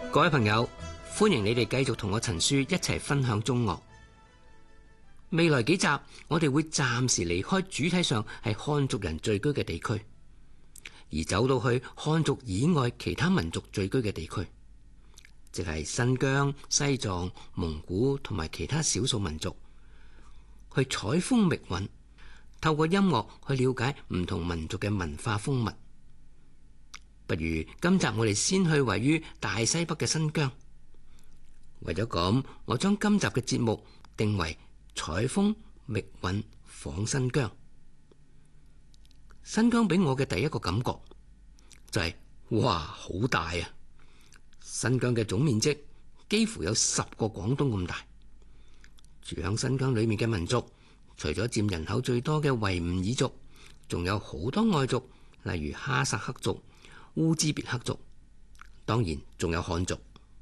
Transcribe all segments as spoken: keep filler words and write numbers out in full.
各位朋友，歡迎你哋繼續同我陳書一齊分享中樂。未來幾集我哋會暫時離開主體上係漢族人聚居嘅地區，而走到去漢族以外其他民族聚居嘅地區，即係新疆、西藏、蒙古同埋其他少數民族，去採風覓韻，透過音樂去了解唔同民族嘅文化風物。不如今集我哋先去位於大西北嘅新疆。為咗咁，我將今集嘅節目定為採風覓韻訪新疆。新疆俾我嘅第一個感覺就係、是，哇，好大啊！新疆嘅總面積幾乎有十個廣東咁大。住響新疆裏面嘅民族，除咗佔人口最多嘅維吾爾族，仲有好多外族，例如哈薩克族、烏茲別克族，當然仲有漢族。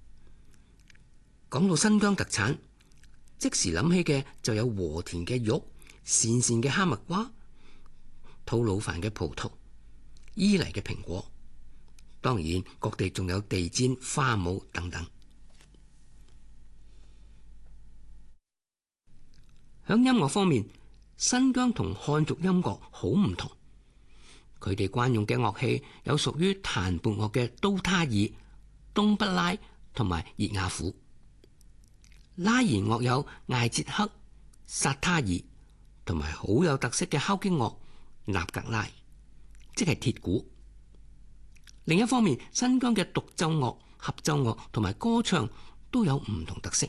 講到新疆特產，即時諗起嘅就有和田嘅玉、鄯善嘅哈密瓜、吐魯番嘅葡萄、伊犁嘅蘋果，當然各地仲有地氈、花舞等等。響音樂方面，新疆同漢族音樂好唔同。佢哋慣用嘅樂器有屬於彈撥樂嘅都他爾、東不拉同埋熱雅虎。拉弦樂有艾捷克、薩他爾，同埋好有特色嘅敲擊樂納格拉，即係鐵鼓。另一方面，新疆嘅獨奏樂、合奏樂同埋歌唱都有唔同特色。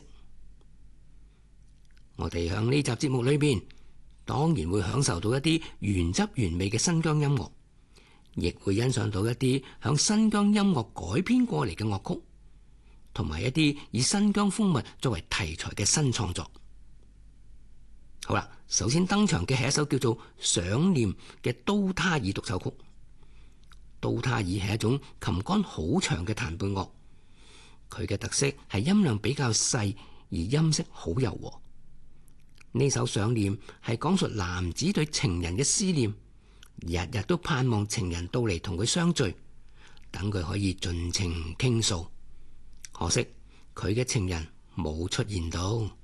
我哋響呢集節目裏邊，當然會享受到一啲原汁原味嘅新疆音樂，亦會欣賞到一啲響新疆音樂改編過嚟嘅樂曲，同埋一啲以新疆風物作為題材嘅新創作。好啦，首先登場嘅係一首叫做《想念》嘅都他爾獨奏曲。都他爾係一種琴杆好長嘅彈撥樂，佢嘅特色係音量比較細，而音色好柔和。呢首《想念》係講述男子對情人嘅思念，日日都盼望情人到嚟同佢相聚，等佢可以盡情傾訴。可惜佢嘅情人冇出現到。